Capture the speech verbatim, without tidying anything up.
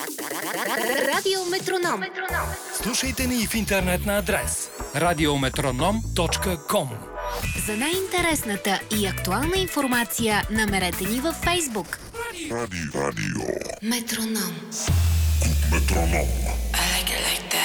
Радио Метроном. Слушайте ни и в интернет на адрес радиометроном точка ком. За най-интересната и актуална информация намерете ни във Фейсбук. Радио. Радио. Метроном. Метроном. I like it like that.